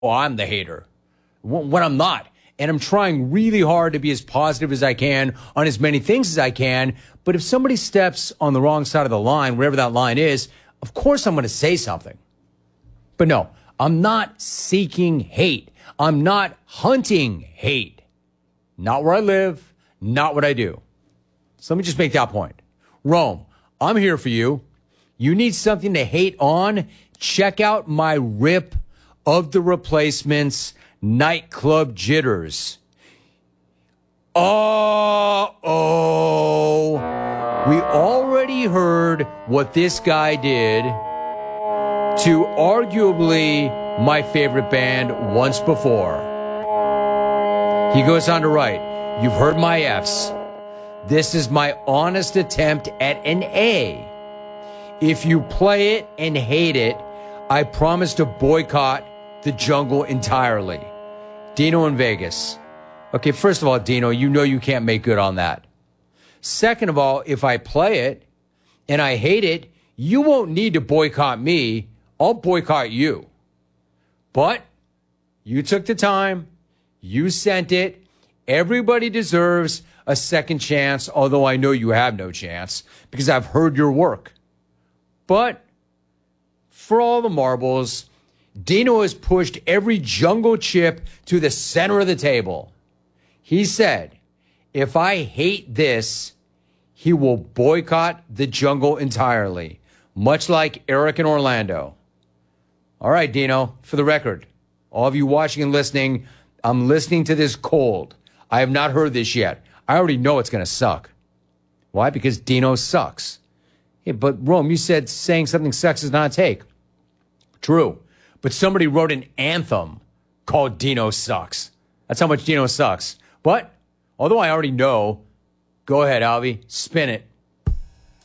I'm the hater when I'm not. And I'm trying really hard to be as positive as I can on as many things as I can. But if somebody steps on the wrong side of the line, wherever that line is, of course I'm going to say something. But no, I'm not seeking hate. I'm not hunting hate. Not where I live, not what I do. So let me just make that point. Rome, I'm here for you. You need something to hate on? Check out my rip of the Replacements Nightclub Jitters. Oh, we already heard what this guy did to arguably my favorite band once before. He goes on to write, you've heard my F's. This is my honest attempt at an A. If you play it and hate it, I promise to boycott the jungle entirely. Dino in Vegas. Okay, first of all, Dino, you know you can't make good on that. Second of all, if I play it and I hate it, you won't need to boycott me. I'll boycott you. But you took the time. You sent it. Everybody deserves a second chance, although I know you have no chance because I've heard your work. But for all the marbles, Dino has pushed every jungle chip to the center of the table. He said, if I hate this, he will boycott the jungle entirely, much like Eric in Orlando. All right, Dino, for the record, all of you watching and listening, I'm listening to this cold. I have not heard this yet. I already know it's going to suck. Why? Because Dino sucks. Yeah, but Rome, you said saying something sucks is not a take. True. But somebody wrote an anthem called Dino Sucks. That's how much Dino sucks. But, although I already know, go ahead, Alvy, spin it.